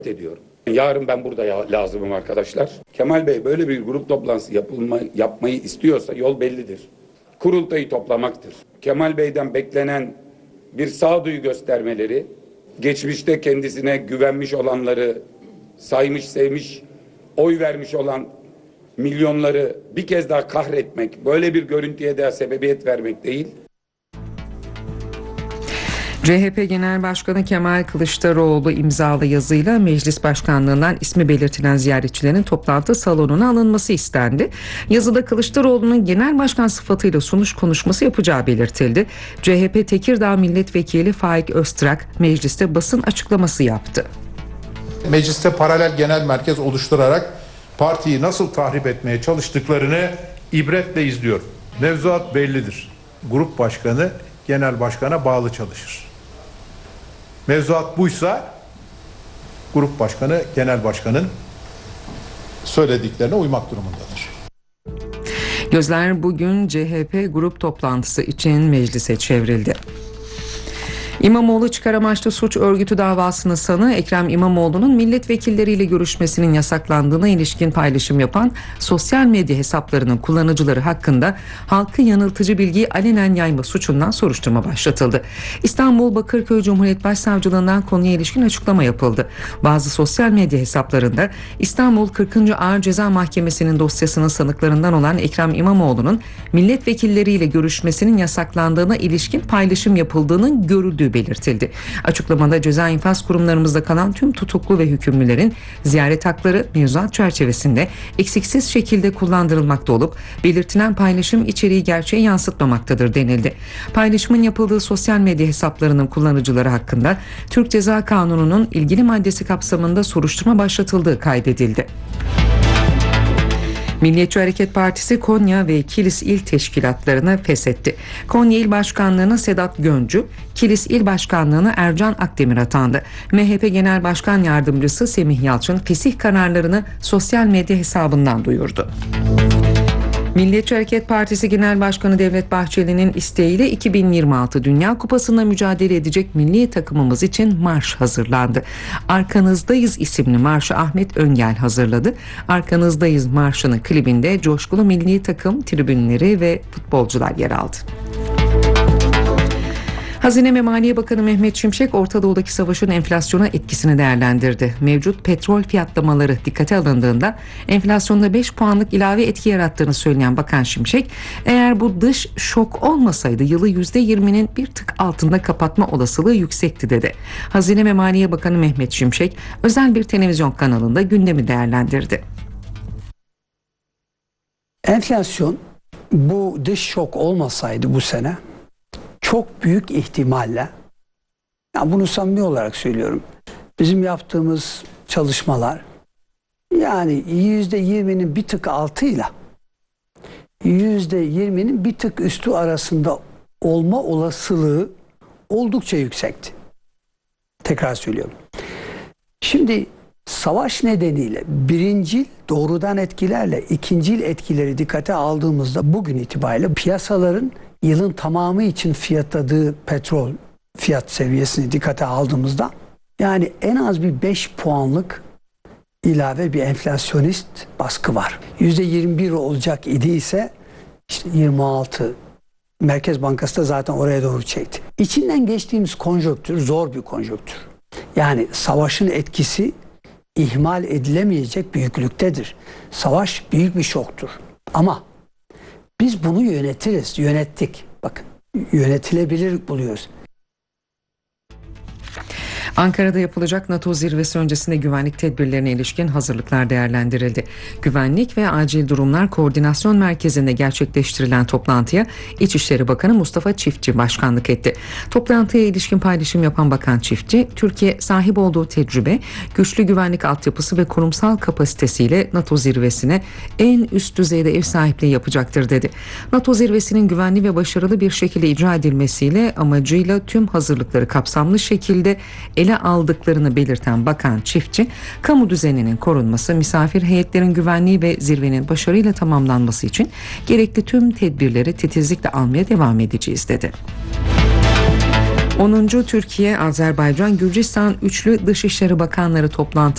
ediyorum. Yarın ben burada lazımım arkadaşlar. Kemal Bey böyle bir grup toplantısı yapmayı istiyorsa yol bellidir. Kurultayı toplamaktır. Kemal Bey'den beklenen bir sağduyu göstermeleri, geçmişte kendisine güvenmiş olanları, saymış, sevmiş, oy vermiş olan milyonları bir kez daha kahretmek, böyle bir görüntüye de sebebiyet vermek değil. CHP Genel Başkanı Kemal Kılıçdaroğlu imzalı yazıyla meclis başkanlığından ismi belirtilen ziyaretçilerin toplantı salonuna alınması istendi. Yazıda Kılıçdaroğlu'nun genel başkan sıfatıyla sunuş konuşması yapacağı belirtildi. CHP Tekirdağ Milletvekili Faik Öztrak mecliste basın açıklaması yaptı. Mecliste paralel genel merkez oluşturarak partiyi nasıl tahrip etmeye çalıştıklarını ibretle izliyor. Mevzuat bellidir. Grup başkanı genel başkana bağlı çalışır. Mevzuat buysa grup başkanı genel başkanın söylediklerine uymak durumundadır. Gözler bugün CHP grup toplantısı için meclise çevrildi. İmamoğlu çıkar amaçlı suç örgütü davasının sanığı Ekrem İmamoğlu'nun milletvekilleriyle görüşmesinin yasaklandığına ilişkin paylaşım yapan sosyal medya hesaplarının kullanıcıları hakkında halkı yanıltıcı bilgiyi alenen yayma suçundan soruşturma başlatıldı. İstanbul Bakırköy Cumhuriyet Başsavcılığından konuya ilişkin açıklama yapıldı. Bazı sosyal medya hesaplarında İstanbul 40. Ağır Ceza Mahkemesi'nin dosyasının sanıklarından olan Ekrem İmamoğlu'nun milletvekilleriyle görüşmesinin yasaklandığına ilişkin paylaşım yapıldığının görüldüğü belirtildi. Açıklamada ceza infaz kurumlarımızda kalan tüm tutuklu ve hükümlülerin ziyaret hakları mevzuat çerçevesinde eksiksiz şekilde kullandırılmakta olup belirtilen paylaşım içeriği gerçeği yansıtmamaktadır denildi. Paylaşımın yapıldığı sosyal medya hesaplarının kullanıcıları hakkında Türk Ceza Kanunu'nun ilgili maddesi kapsamında soruşturma başlatıldığı kaydedildi. Milliyetçi Hareket Partisi Konya ve Kilis İl Teşkilatlarını feshetti. Konya İl Başkanlığı'na Sedat Göncü, Kilis İl Başkanlığı'na Ercan Akdemir atandı. MHP Genel Başkan Yardımcısı Semih Yalçın fesih kararlarını sosyal medya hesabından duyurdu. Milliyetçi Hareket Partisi Genel Başkanı Devlet Bahçeli'nin isteğiyle 2026 Dünya Kupası'nda mücadele edecek milli takımımız için marş hazırlandı. Arkanızdayız isimli marşı Ahmet Öngel hazırladı. Arkanızdayız marşının klibinde coşkulu milli takım tribünleri ve futbolcular yer aldı. Hazine ve Maliye Bakanı Mehmet Şimşek Orta Doğu'daki savaşın enflasyona etkisini değerlendirdi. Mevcut petrol fiyatlamaları dikkate alındığında enflasyonda 5 puanlık ilave etki yarattığını söyleyen Bakan Şimşek, eğer bu dış şok olmasaydı yılı %20'nin bir tık altında kapatma olasılığı yüksekti dedi. Hazine ve Maliye Bakanı Mehmet Şimşek özel bir televizyon kanalında gündemi değerlendirdi. Enflasyon bu dış şok olmasaydı bu sene çok büyük ihtimalle, ya bunu samimi olarak söylüyorum, bizim yaptığımız çalışmalar yani %20'nin bir tık altıyla %20'nin bir tık üstü arasında olma olasılığı oldukça yüksekti. Tekrar söylüyorum. Şimdi savaş nedeniyle birincil doğrudan etkilerle ikincil etkileri dikkate aldığımızda bugün itibariyle piyasaların yılın tamamı için fiyatladığı petrol fiyat seviyesini dikkate aldığımızda yani en az bir 5 puanlık ilave bir enflasyonist baskı var. %21 olacak idiyse işte 26 Merkez Bankası da zaten oraya doğru çekti. İçinden geçtiğimiz konjonktür zor bir konjonktür. Yani savaşın etkisi ihmal edilemeyecek büyüklüktedir. Savaş büyük bir şoktur. Ama biz bunu yönetiriz, yönettik. Bakın, yönetilebilir buluyoruz. Ankara'da yapılacak NATO zirvesi öncesinde güvenlik tedbirlerine ilişkin hazırlıklar değerlendirildi. Güvenlik ve Acil Durumlar Koordinasyon Merkezi'nde gerçekleştirilen toplantıya İçişleri Bakanı Mustafa Çiftçi başkanlık etti. Toplantıya ilişkin paylaşım yapan Bakan Çiftçi, Türkiye sahip olduğu tecrübe, güçlü güvenlik altyapısı ve kurumsal kapasitesiyle NATO zirvesine en üst düzeyde ev sahipliği yapacaktır dedi. NATO zirvesinin güvenli ve başarılı bir şekilde icra edilmesiyle amacıyla tüm hazırlıkları kapsamlı şekilde ele aldıklarını belirten Bakan Çiftçi, kamu düzeninin korunması, misafir heyetlerin güvenliği ve zirvenin başarıyla tamamlanması için gerekli tüm tedbirleri titizlikle almaya devam edeceğiz dedi. 10. Türkiye, Azerbaycan, Gürcistan Üçlü Dışişleri Bakanları toplantısı